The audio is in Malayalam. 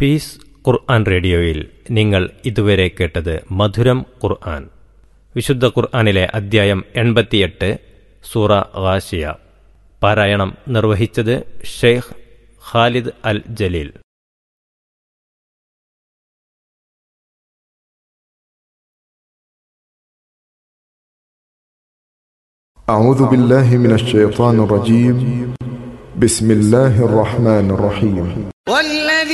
പീസ് ഖുർആൻ റേഡിയോയിൽ നിങ്ങൾ ഇതുവരെ കേട്ടത് മധുരം ഖുർആൻ. വിശുദ്ധ ഖുർആനിലെ അദ്ധ്യായം 88 സൂറ ഗാശിയ. പാരായണം നിർവഹിച്ചത് ഷെയ്ഖ് ഖാലിദ് അൽ ജലീൽ. أعوذ بالله من الشيطان الرجيم. بسم الله الرحمن الرحيم.